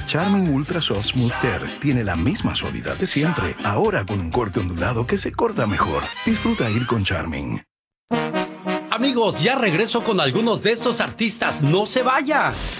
Charmin Ultra Soft Smooth Tear tiene la misma suavidad de siempre, ahora con un corte ondulado que se corta mejor. Disfruta ir con Charmin. Amigos, ya regreso con algunos de estos artistas. ¡No se vaya!